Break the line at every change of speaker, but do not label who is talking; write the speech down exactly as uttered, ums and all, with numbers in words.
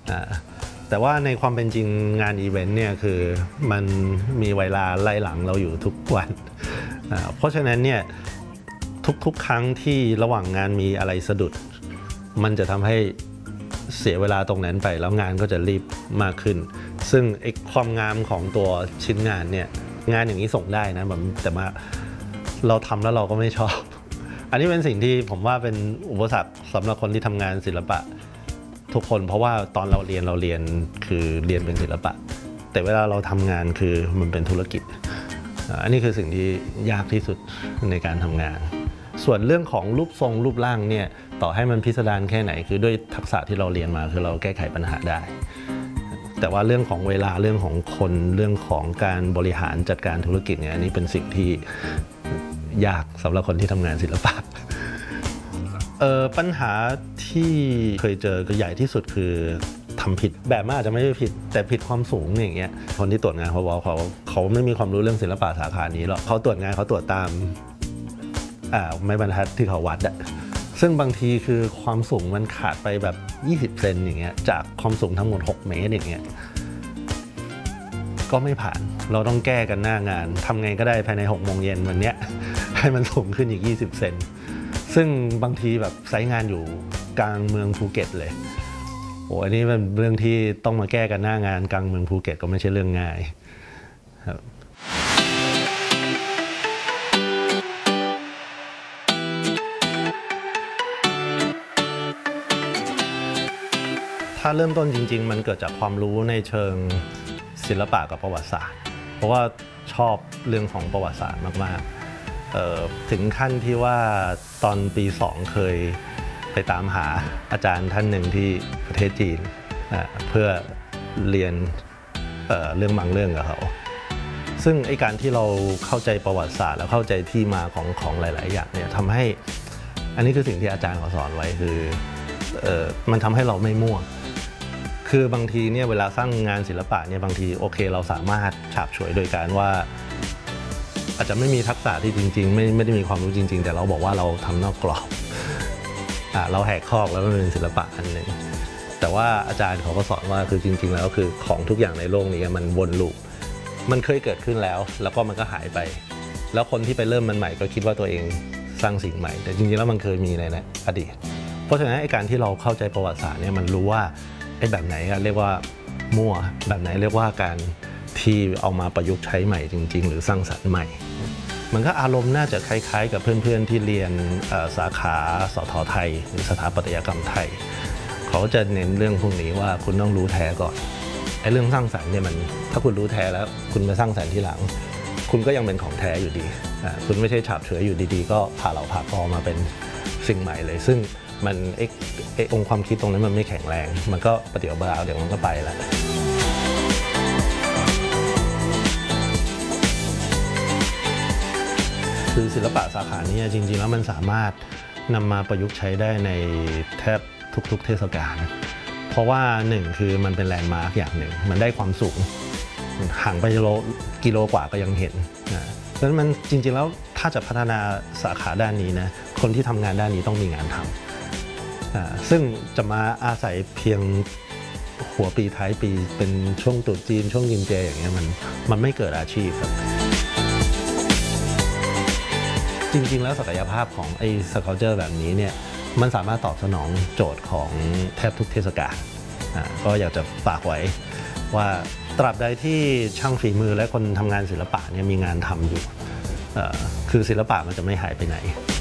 แต่ว่าในความเป็นจริงงานอีเวนต์เนี่ยคือมันมีเวลาไล่หลังเราอยู่ทุกวันเพราะฉะนั้นเนี่ยทุกๆครั้งที่ระหว่างงานมีอะไรสะดุดมันจะทำให้เสียเวลาตรงนั้นไปแล้วงานก็จะรีบมากขึ้นซึ่งไอ้ความงามของตัวชิ้นงานเนี่ยงานอย่างนี้ส่งได้นะแบบแต่ว่าเราทำแล้วเราก็ไม่ชอบอันนี้เป็นสิ่งที่ผมว่าเป็นอุปสรรคสำหรับคนที่ทำงานศิลปะทุกคนเพราะว่าตอนเราเรียนเราเรียนคือเรียนเป็นศิลปะแต่เวลาเราทำงานคือมันเป็นธุรกิจอันนี้คือสิ่งที่ยากที่สุดในการทำงานส่วนเรื่องของรูปทรงรูปร่างเนี่ยต่อให้มันพิสดารแค่ไหนคือด้วยทักษะที่เราเรียนมาคือเราแก้ไขปัญหาได้แต่ว่าเรื่องของเวลาเรื่องของคนเรื่องของการบริหารจัดการธุรกิจเนี่ยอันนี้เป็นสิ่งที่ยากสำหรับคนที่ทำงานศิลปะเอ่อปัญหาที่เคยเจอใหญ่ที่สุดคือทำผิดแบบมันอาจจะไม่ได้ผิดแต่ผิดความสูงอย่างเงี้ยคนที่ตรวจงานเขาบอกเขาเขาไม่มีความรู้เรื่องศิลปะสาขานี้หรอกเขาตรวจงานเขาตรวจตามอ่าไม้บรรทัดที่เขาวัดอะซึ่งบางทีคือความสูงมันขาดไปแบบยี่สิบเซนอย่างเงี้ยจากความสูงทั้งหมดหกเมตรอย่างเงี้ยก็ไม่ผ่านเราต้องแก้กันหน้างานทำไงก็ได้ภายในหกโมงเย็นวันเนี้ยให้มันสูงขึ้นอีกยี่สิบเซนซึ่งบางทีแบบไซต์งานอยู่กลางเมืองภูเก็ตเลยโอ้อันนี้เป็นเรื่องที่ต้องมาแก้กันหน้างานกลางเมืองภูเก็ตก็ไม่ใช่เรื่องง่ายครับถ้าเริ่มต้นจริงๆมันเกิดจากความรู้ในเชิงศิลปะกับประวัติศาสตร์เพราะว่าชอบเรื่องของประวัติศาสตร์มากๆถึงขั้นที่ว่าตอนปีสองเคยไปตามหาอาจารย์ท่านหนึ่งที่ประเทศจีนเพื่อเรียน เอ่อ เรื่องบางเรื่องกับเขาซึ่งไอ้การที่เราเข้าใจประวัติศาสตร์แล้วเข้าใจที่มาของของหลายๆอย่างเนี่ยทำให้อันนี้คือสิ่งที่อาจารย์เขาสอนไว้คือเอ่อมันทำให้เราไม่มั่วคือบางทีเนี่ยเวลาสร้างงานศิลปะเนี่ยบางทีโอเคเราสามารถฉาบฉวยโดยการว่าอาจจะไม่มีทักษะที่จริงๆไม่ไม่ได้มีความรู้จริงๆแต่เราบอกว่าเราทำนอกกรอบอ่ะเราแหกคอกแล้วมันเป็นศิลปะอันหนึ่งแต่ว่าอาจารย์เขาก็สอนว่าคือจริงๆแล้วคือของทุกอย่างในโลกนี้มันวนลูปมันเคยเกิดขึ้นแล้วแล้วก็มันก็หายไปแล้วคนที่ไปเริ่มมันใหม่ก็คิดว่าตัวเองสร้างสิ่งใหม่แต่จริงๆแล้วมันเคยมีในอดีตเพราะฉะนั้นไอ้การที่เราเข้าใจประวัติศาสตร์เนี่ยมันรู้ว่าไอ้แบบไหนเรียกว่ามั่วแบบไหนเรียกว่าการที่เอามาประยุกต์ใช้ใหม่จริงๆหรือสร้างสรรค์ใหม่มันก็อารมณ์น่าจะคล้ายๆกับเพื่อนๆที่เรียนสาขาสท.ไทยหรือสถาปัตยกรรมไทยเขาจะเน้นเรื่องพวกนี้ว่าคุณต้องรู้แท้ก่อนไอ้เรื่องสร้างสรรค์เนี่ยมันถ้าคุณรู้แท้แล้วคุณมาสร้างสรรค์ที่หลังคุณก็ยังเป็นของแท้อยู่ดีคุณไม่ใช่ฉาบเฉยอยู่ดีๆก็ผ่าเหลาผ่าพอมาเป็นสิ่งใหม่เลยซึ่งมันไอ้ไอ้องค์ความคิดตรงนั้นมันไม่แข็งแรงมันก็ประเดี๋ยวเบาเดี๋ยวมันก็ไปแล้วคือศิลปะสาขานี้จริงๆแล้วมันสามารถนำมาประยุกต์ใช้ได้ในแทบทุกๆเทศกาลเพราะว่าหนึ่งคือมันเป็นแลนด์มาร์กอย่างหนึ่งมันได้ความสูงห่างไปกิโลกิโลกว่าก็ยังเห็นนะเพราะฉะนั้นมันจริงๆแล้วถ้าจะพัฒนาสาขาด้านนี้นะคนที่ทำงานด้านนี้ต้องมีงานทำซึ่งจะมาอาศัยเพียงหัวปีท้ายปีเป็นช่วงตรุษจีนช่วงกินเจอย่างเงี้ยมันมันไม่เกิดอาชีพครับจริงๆแล้วศักยภาพของไอ้สเกลเจอร์แบบนี้เนี่ยมันสามารถตอบสนองโจทย์ของแทบทุกเทศกาลก็อยากจะฝากไว้ว่าตราบใดที่ช่างฝีมือและคนทำงานศิลปะเนี่ยมีงานทำอยู่คือศิลปะมันจะไม่หายไปไหน